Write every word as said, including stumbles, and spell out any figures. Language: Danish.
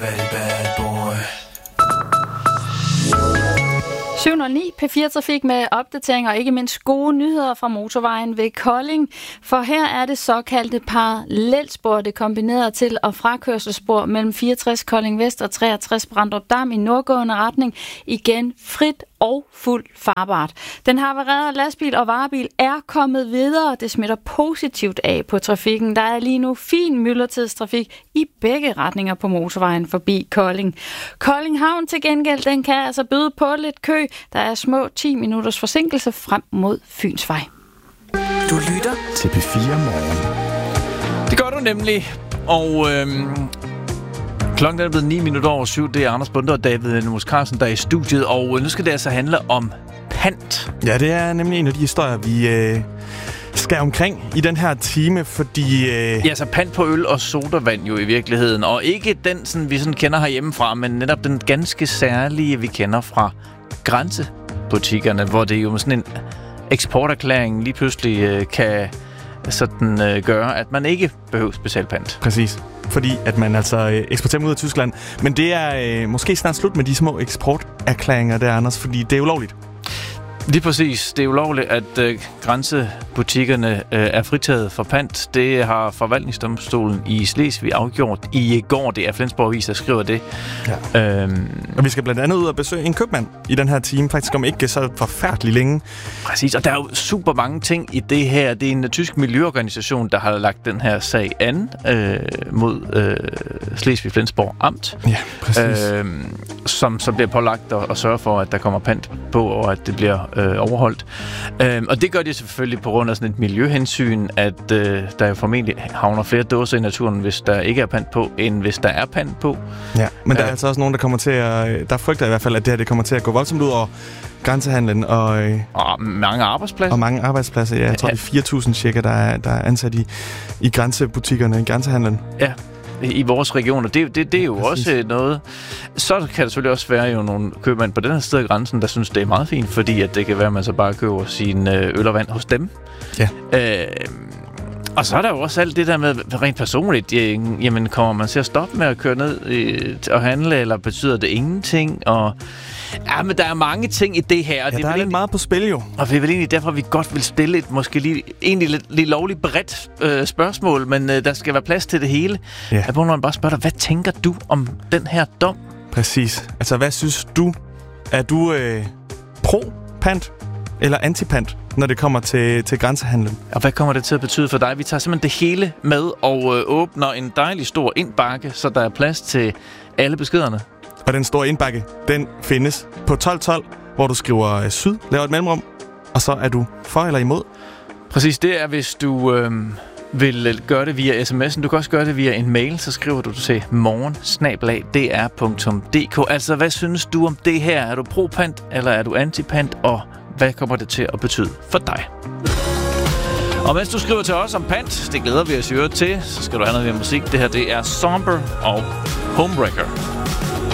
syv nul ni P fire Trafik med opdateringer og ikke mindst gode nyheder fra motorvejen ved Kolding. For her er det såkaldte parallelspor, det kombineret til- og frakørselsspor mellem fireogtres Kolding Vest og treogtres Brandrup Dam i nordgående retning. Igen frit og fuldt farbart. Den havarerede lastbil og varebil er kommet videre. Det smitter positivt af på trafikken. Der er lige nu fin myldretidstrafik i begge retninger på motorvejen forbi Kolding. Kolding Havn til gengæld, den kan altså byde på lidt kø. Der er små ti minutters forsinkelse frem mod Fynsvej. Du lytter til P fire Morgen. Det gør du nemlig. Og øhm, klokken er blevet ni minutter over syv. Det er Anders Bunde og David Nemos Carlsen, der er i studiet. Og nu skal det altså handle om pant. Ja, det er nemlig en af de historier, vi øh, skal omkring i den her time, fordi... Øh... Ja, så pant på øl og sodavand jo i virkeligheden. Og ikke den, sådan, vi sådan kender herhjemmefra, men netop den ganske særlige, vi kender fra grænsebutikkerne, hvor det jo sådan en eksporterklæring lige pludselig øh, kan sådan, øh, gøre, at man ikke behøver betale pant. Præcis. Fordi at man altså øh, eksporterer ud af Tyskland. Men det er øh, måske snart slut med de små eksporterklæringer der, Anders, fordi det er ulovligt. Lige præcis. Det er ulovligt, at øh, grænsebutikkerne øh, er fritaget for pant. Det har forvaltningsdomstolen i Slesvig afgjort i går. Det er Flensborg Avis, der skriver det. Ja. Øhm, og vi skal blandt andet ud og besøge en købmand i den her time, faktisk om ikke så forfærdeligt længe. Præcis, og der er jo super mange ting i det her. Det er en tysk miljøorganisation, der har lagt den her sag an øh, mod øh, Slesvig Flensborg Amt. Ja, præcis. Øh, som så bliver pålagt at, at sørge for, at der kommer pant på, og at det bliver Øh, overholdt. Øh, og det gør de selvfølgelig på grund af sådan et miljøhensyn, at øh, der jo formentlig havner flere dåser i naturen, hvis der ikke er pant på, end hvis der er pant på. Ja, men der er øh, altså også nogen, der kommer til at... Der frygter i hvert fald, at det her det kommer til at gå voldsomt ud over grænsehandlen og... Øh, og mange arbejdspladser. Og mange arbejdspladser, ja. Jeg tror, ja. Det er fire tusind cirka, der er, der er ansat i, i grænsebutikkerne, i grænsehandlen. Ja. I vores regioner. Det, det, det er jo Præcis. Også noget. Så kan der selvfølgelig også være jo nogle købmænd på den her sted af grænsen, der synes, det er meget fint, fordi at det kan være, at man så bare køber sin øl og vand hos dem. Ja. Øh, og så er der jo også alt det der med rent personligt. Jamen, kommer man til at stoppe med at køre ned øh, og handle, eller betyder det ingenting? Og ja, men der er mange ting i det her. Ja, det der er, er lidt meget på spil jo. Og det er vel egentlig derfor, vi godt vil stille et måske lige, egentlig lidt, lidt lovligt bredt øh, spørgsmål, men øh, der skal være plads til det hele. Ja. Jeg må bare spørge dig, hvad tænker du om den her dom? Præcis. Altså, hvad synes du? Er du øh, pro-pant eller anti-pant, når det kommer til, til grænsehandlen? Og hvad kommer det til at betyde for dig? Vi tager simpelthen det hele med og øh, åbner en dejlig stor indbakke, så der er plads til alle beskederne. Og den store indbakke, den findes på tolv tolv, hvor du skriver syd, laver et mellemrum, og så er du for eller imod. Præcis, det er, hvis du øh, vil gøre det via sms'en. Du kan også gøre det via en mail, så skriver du til morgen snabel-a d r punktum d k. Altså, hvad synes du om det her? Er du pro-pant, eller er du anti-pant, og hvad kommer det til at betyde for dig? Og mens du skriver til os om pant, det glæder vi os i øvrigt til, så skal du have noget mere musik. Det her, det er Somber og Homebreaker.